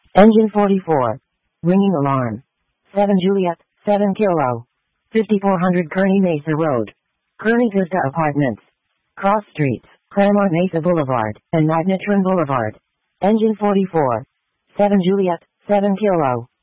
Engine 44. Ringing alarm. 7 Juliet, 7 Kilo. 5400 Kearny Mesa Road. Kearny Vista Apartments. Cross Streets, Claremont Mesa Boulevard, and Magnetron Boulevard. Engine 44. 7 Juliet, 7 Kilo.